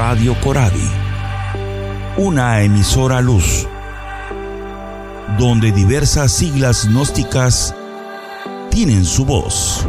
Radio Corabi, una emisora luz, donde diversas siglas gnósticas tienen su voz.